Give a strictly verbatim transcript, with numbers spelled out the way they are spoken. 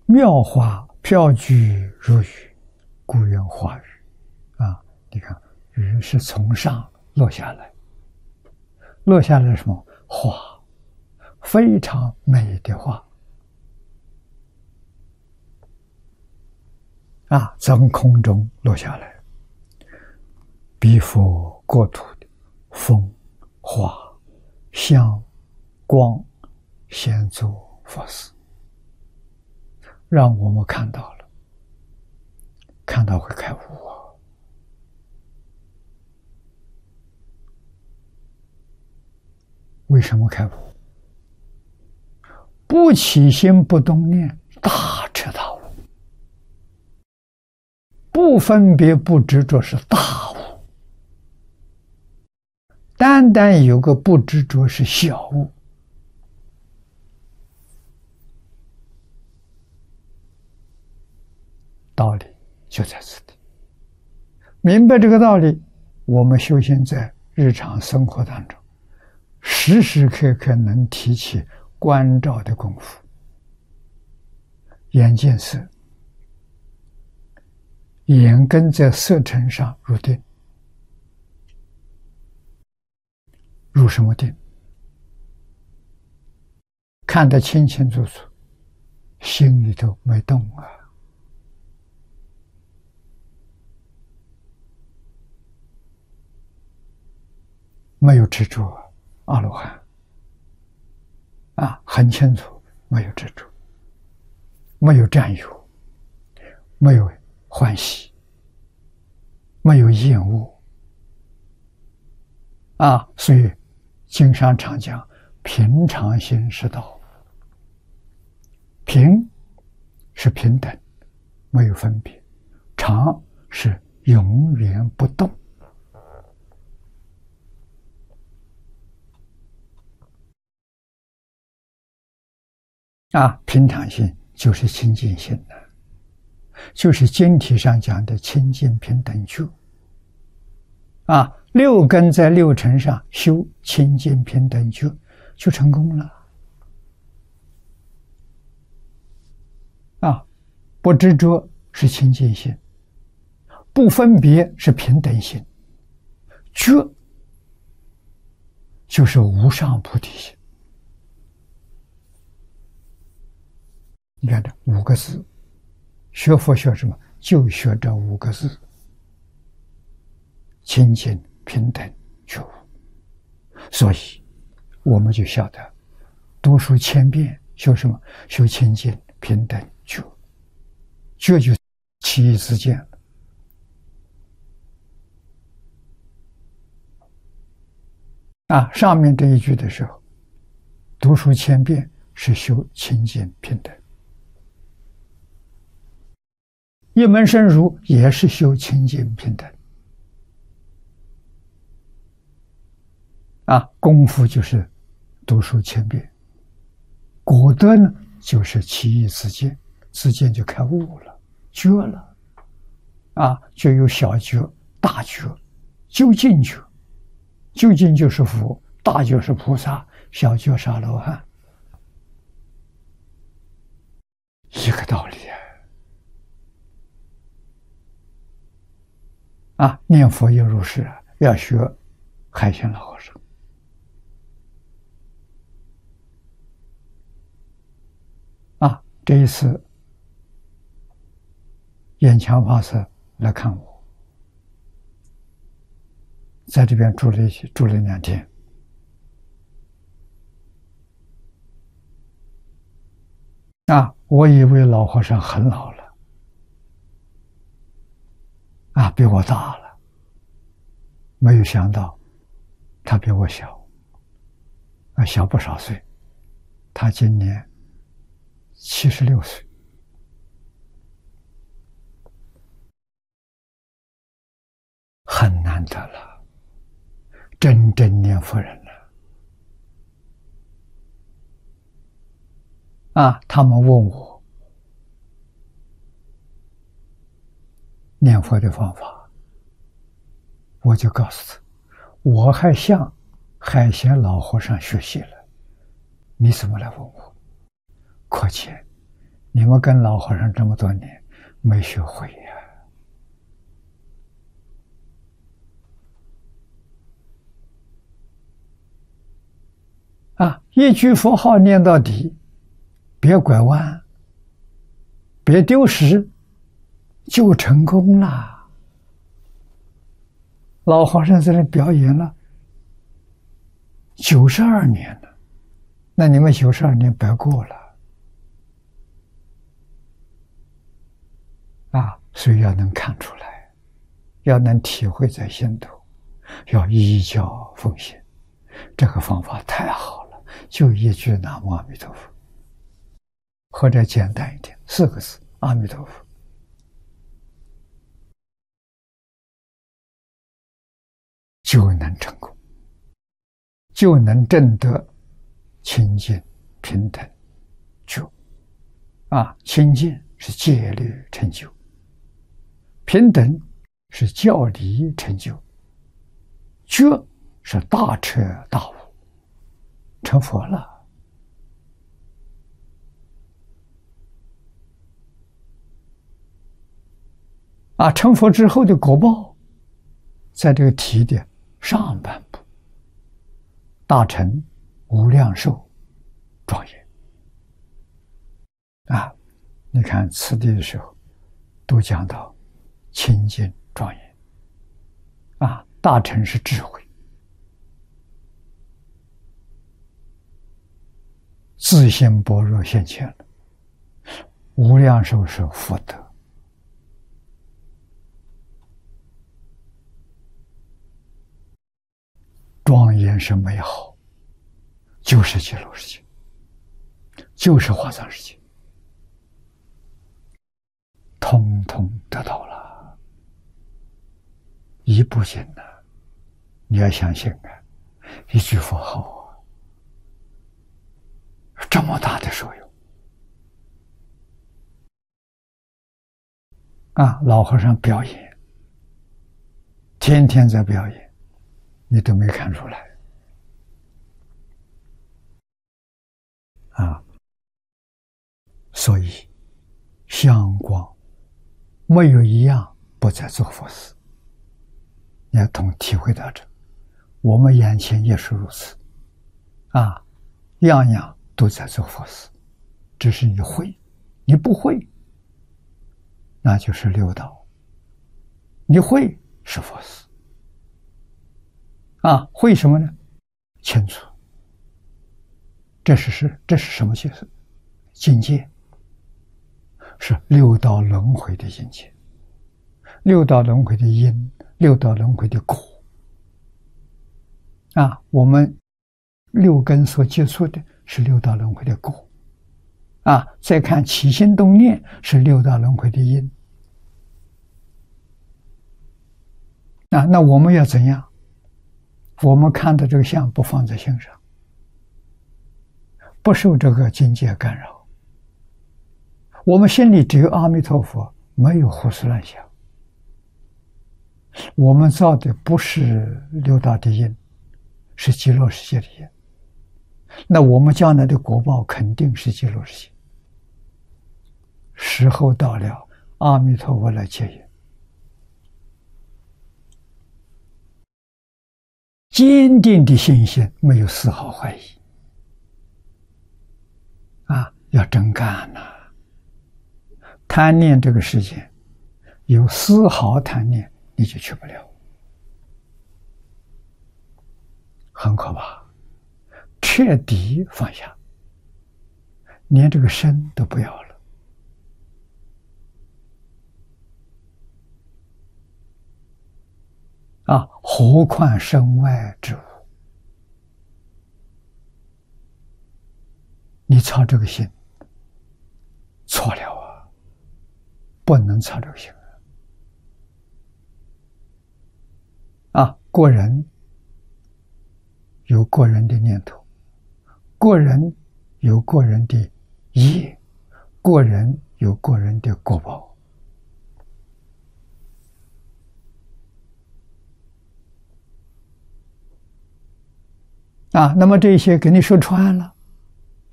妙花飘居如雨，故曰花雨。啊，你看，雨是从上落下来，落下来什么花？非常美的花。啊，从空中落下来，彼佛国土的风、花、香、光，显作佛事，让我们看到了，看到会开悟啊！为什么开悟？不起心不动念，大彻大悟；不分别不执着，是大悟。单单有个不执着，是小悟。道理就在此地。明白这个道理，我们修行在日常生活当中，时时刻刻能提起关照的功夫。眼见色，眼根在色尘上入定，入什么定？看得清清楚楚，心里头没动啊。没有执着，阿罗汉啊，很清楚，没有执着，没有占有，没有欢喜，没有厌恶啊，所以经上常讲平常心是道。平是平等，没有分别；常是永远不动。啊，平常心就是清净心的，就是经体上讲的清净平等觉。啊，六根在六尘上修清净平等觉，就成功了。啊，不执着是清净心，不分别是平等心，觉就是无上菩提心。你看这五个字，学佛学什么？就学这五个字：清净平等觉悟。所以我们就晓得，读书千遍修什么？修清净平等觉，觉就其义自见了。啊，上面这一句的时候，读书千遍是修清净平等。一门深入也是修清净平等。啊，功夫就是读书千遍，果德呢就是其义自见，自见就开悟了，觉了。啊，就有小觉、大觉、究竟觉，究竟就是佛，大觉是菩萨，小觉是阿罗汉，一个道理啊。啊，念佛要入世啊，要学海鲜老和尚。啊，这一次眼强法师来看我，在这边住了一住了两天。啊，我以为老和尚很老了。啊，比我大了，没有想到他比我小，啊，小不少岁。他今年七十六岁，很难得了，真正念佛人了。啊，他们问我念佛的方法，我就告诉他，我还向海贤老和尚学习了，你怎么来问我？可见你们跟老和尚这么多年没学会呀！啊，一句佛号念到底，别拐弯，别丢失，就成功了。老和尚在那表演了九十二年了，那你们九十二年白过了。啊，所以要能看出来，要能体会在心头，要依教奉行。这个方法太好了，就一句南无阿弥陀佛，或者简单一点，四个字阿弥陀佛，就能成功，就能证得清净平等觉。啊，清净是戒律成就，平等是教理成就，觉是大彻大悟，成佛了。啊，成佛之后的果报，在这个题的上半部，大成无量寿庄严。啊，你看次第的时候，都讲到清净庄严。啊，大成是智慧，自性般若现前了，无量寿是福德。庄严是美好，就是极乐世界，就是华藏世界，通通得到了。一不行呢，你要相信啊，一句佛号啊，这么大的作用啊！老和尚表演，天天在表演，你都没看出来啊！所以香光没有一样不在做佛事，你要同体会到这，我们眼前也是如此啊，样样都在做佛事，只是你会，你不会，那就是六道；你会是佛事啊，会什么呢？清楚，这是是这是什么境界？境界是六道轮回的境界，六道轮回的因，六道轮回的果啊，我们六根所接触的是六道轮回的果啊，再看起心动念是六道轮回的因啊，那我们要怎样？我们看到这个相不放在心上，不受这个境界干扰，我们心里只有阿弥陀佛，没有胡思乱想，我们造的不是六道的因，是极乐世界的因，那我们将来的果报肯定是极乐世界。时候到了，阿弥陀佛来接引，坚定的信心，没有丝毫怀疑啊！要真干呐、啊！贪念这个世界，有丝毫贪念，你就去不了，很可怕。彻底放下，连这个身都不要了啊！何况身外之物？你操这个心，错了啊！不能操这个心啊！过人有过人的念头，过人有过人的业，过人有过人的果报。啊，那么这些给你说穿了，